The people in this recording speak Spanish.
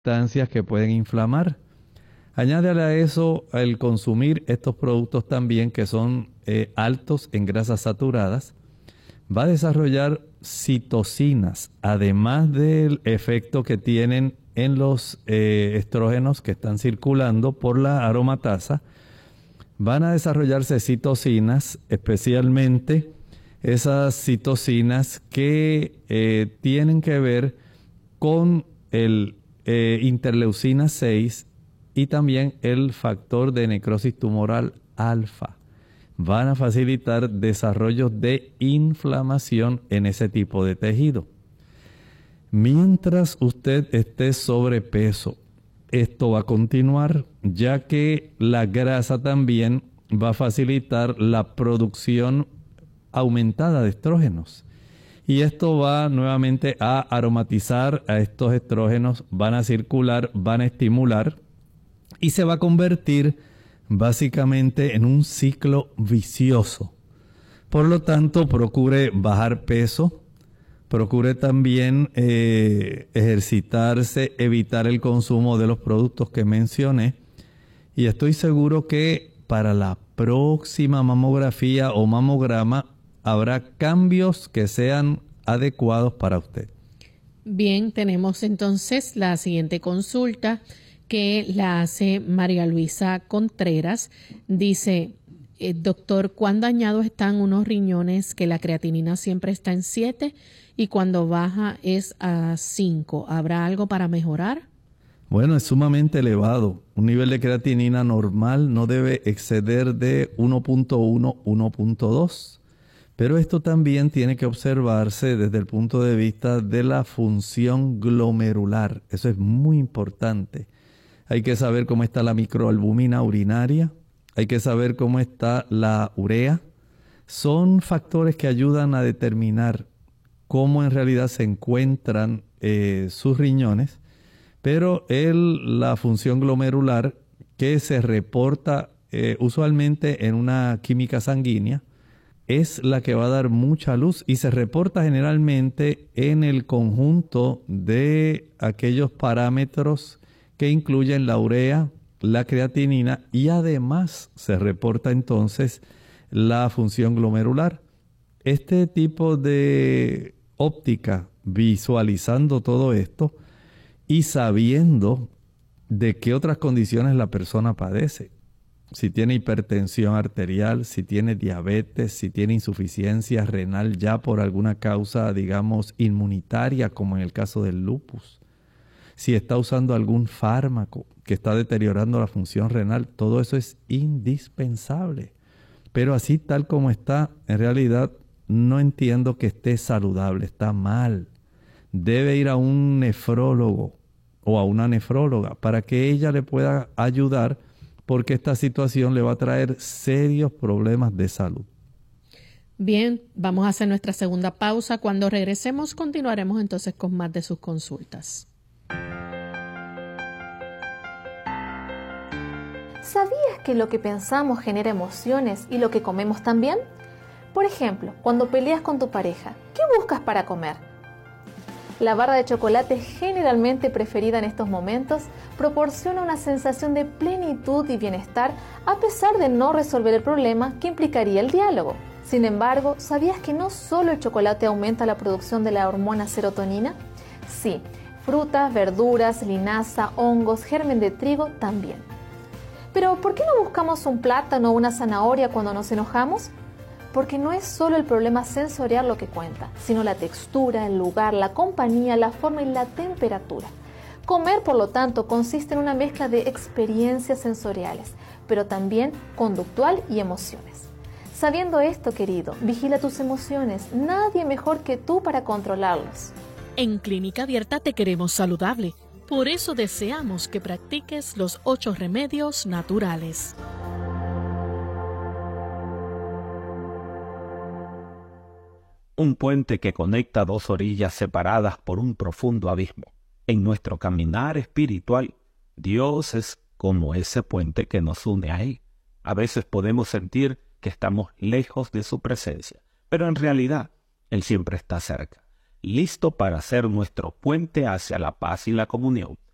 sustancias que pueden inflamar. Añádale a eso el consumir estos productos también que son altos en grasas saturadas, va a desarrollar citocinas, además del efecto que tienen en los estrógenos que están circulando por la aromatasa. Van a desarrollarse citocinas, especialmente esas citocinas que tienen que ver con el interleucina 6 y también el factor de necrosis tumoral alfa. Van a facilitar desarrollos de inflamación en ese tipo de tejido. Mientras usted esté sobrepeso, esto va a continuar, ya que la grasa también va a facilitar la producción aumentada de estrógenos. Y esto va nuevamente a aromatizar a estos estrógenos, van a circular, van a estimular y se va a convertir básicamente en un ciclo vicioso. Por lo tanto, procure bajar peso, procure también ejercitarse, evitar el consumo de los productos que mencioné. Y estoy seguro que para la próxima mamografía o mamograma habrá cambios que sean adecuados para usted. Bien, tenemos entonces la siguiente consulta que la hace María Luisa Contreras. Dice, doctor, ¿cuán dañados están unos riñones que la creatinina siempre está en 7 y cuando baja es a 5? ¿Habrá algo para mejorar? Bueno, es sumamente elevado. Un nivel de creatinina normal no debe exceder de 1.1, 1.2. Pero esto también tiene que observarse desde el punto de vista de la función glomerular. Eso es muy importante. Hay que saber cómo está la microalbúmina urinaria. Hay que saber cómo está la urea. Son factores que ayudan a determinar cómo en realidad se encuentran sus riñones. Pero la función glomerular que se reporta usualmente en una química sanguínea es la que va a dar mucha luz y se reporta generalmente en el conjunto de aquellos parámetros que incluyen la urea, la creatinina y además se reporta entonces la función glomerular. Este tipo de óptica, visualizando todo esto y sabiendo de qué otras condiciones la persona padece. Si tiene hipertensión arterial, si tiene diabetes, si tiene insuficiencia renal ya por alguna causa, digamos, inmunitaria, como en el caso del lupus. Si está usando algún fármaco que está deteriorando la función renal, todo eso es indispensable. Pero así tal como está, en realidad no entiendo que esté saludable, está mal. Debe ir a un nefrólogo o a una nefróloga para que ella le pueda ayudar, porque esta situación le va a traer serios problemas de salud. Bien, vamos a hacer nuestra segunda pausa. Cuando regresemos, continuaremos entonces con más de sus consultas. ¿Sabías que lo que pensamos genera emociones y lo que comemos también? Por ejemplo, cuando peleas con tu pareja, ¿qué buscas para comer? La barra de chocolate, generalmente preferida en estos momentos, proporciona una sensación de plenitud y bienestar a pesar de no resolver el problema que implicaría el diálogo. Sin embargo, ¿sabías que no solo el chocolate aumenta la producción de la hormona serotonina? Sí, frutas, verduras, linaza, hongos, germen de trigo también. Pero, ¿por qué no buscamos un plátano o una zanahoria cuando nos enojamos? Porque no es solo el problema sensorial lo que cuenta, sino la textura, el lugar, la compañía, la forma y la temperatura. Comer, por lo tanto, consiste en una mezcla de experiencias sensoriales, pero también conductual y emociones. Sabiendo esto, querido, vigila tus emociones. Nadie mejor que tú para controlarlos. En Clínica Abierta te queremos saludable. Por eso deseamos que practiques los 8 remedios naturales. Un puente que conecta dos orillas separadas por un profundo abismo. En nuestro caminar espiritual, Dios es como ese puente que nos une a Él. A veces podemos sentir que estamos lejos de su presencia, pero en realidad Él siempre está cerca, listo para ser nuestro puente hacia la paz y la comunión.